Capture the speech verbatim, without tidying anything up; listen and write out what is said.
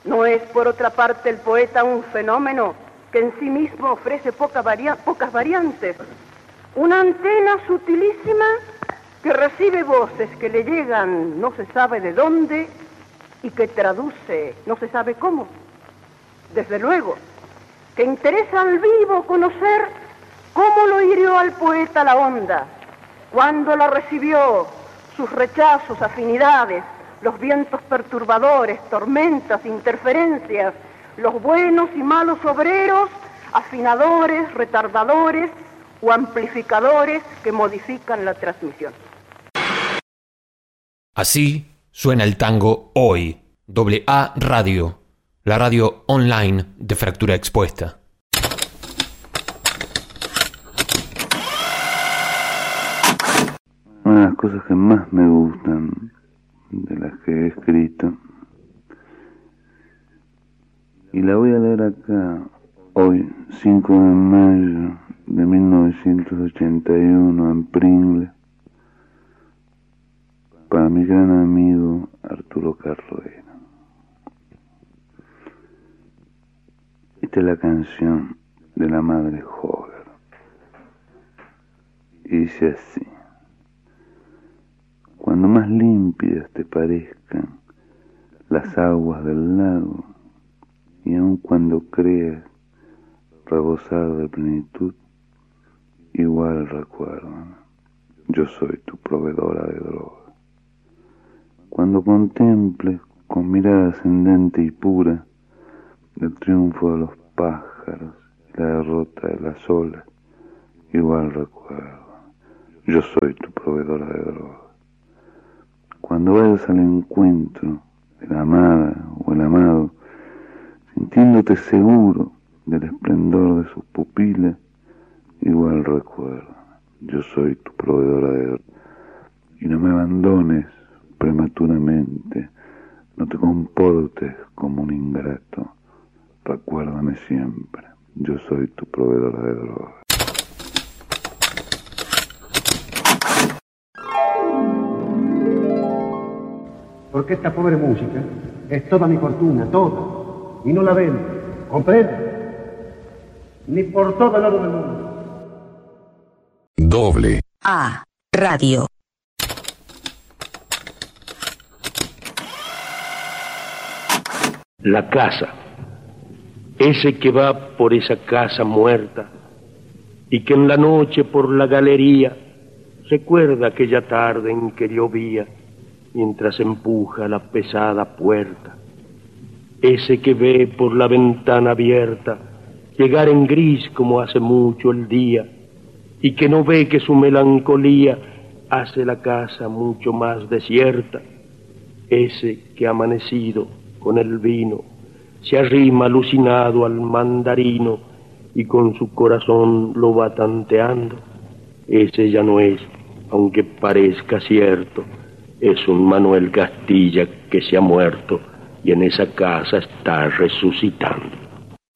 ¿No es, por otra parte, el poeta un fenómeno que en sí mismo ofrece poca varia- pocas variantes? Una antena sutilísima que recibe voces que le llegan no se sabe de dónde y que traduce no se sabe cómo. Desde luego, que interesa al vivo conocer cómo lo hirió al poeta la onda, cuándo la recibió, sus rechazos, afinidades, los vientos perturbadores, tormentas, interferencias, los buenos y malos obreros, afinadores, retardadores o amplificadores que modifican la transmisión. Así suena el tango hoy. Doble A Radio, la radio online de Fractura Expuesta. Una de las cosas que más me gustan de las que he escrito, y la voy a leer acá hoy, cinco de mayo de mil novecientos ochenta y uno, en Pringle, para mi gran amigo Arturo Carrera. Esta es la canción de la madre Hogar, y dice así: cuando más límpidas te parezcan las aguas del lago, y aun cuando creas rebosar de plenitud, igual recuerda, yo soy tu proveedora de droga. Cuando contemples con mirada ascendente y pura el triunfo de los pájaros y la derrota de las olas, igual recuerda, yo soy tu proveedora de droga. Cuando vayas al encuentro de la amada o el amado, sintiéndote seguro del esplendor de sus pupilas, igual recuerda, yo soy tu proveedora de droga. Y no me abandones prematuramente, no te comportes como un ingrato, recuérdame siempre, yo soy tu proveedora de droga. Porque esta pobre música es toda mi fortuna, toda, y no la vendo, ¿comprende? Ni por todo el oro del mundo. Doble A Radio. La casa, ese que va por esa casa muerta y que en la noche por la galería recuerda aquella tarde en que llovía mientras empuja la pesada puerta. Ese que ve por la ventana abierta llegar en gris como hace mucho el día y que no ve que su melancolía hace la casa mucho más desierta. Ese que amanecido con el vino se arrima alucinado al mandarino y con su corazón lo va tanteando. Ese ya no es, aunque parezca cierto, es un Manuel Castilla que se ha muerto y en esa casa está resucitando.